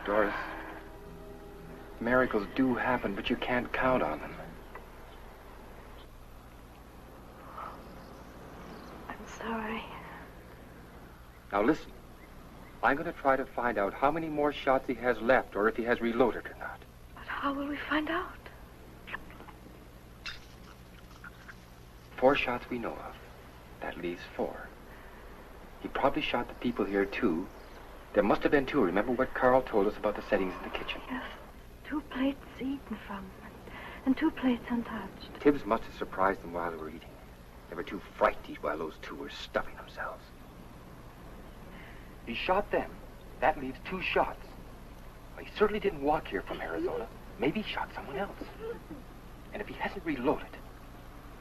Doris. Miracles do happen, but you can't count on them. I'm sorry. Now listen. I'm going to try to find out how many more shots he has left, or if he has reloaded or not. But how will we find out? 4 shots we know of. That leaves 4. He probably shot the people here, too. There must have been 2. Remember what Carl told us about the settings in the kitchen? Yes. 2 plates eaten from, and 2 plates untouched. Tibbs must have surprised them while they were eating. They were too frightened to eat while those 2 were stuffing themselves. He shot them. That leaves 2 shots. Well, he certainly didn't walk here from Arizona. Maybe he shot someone else. And if he hasn't reloaded,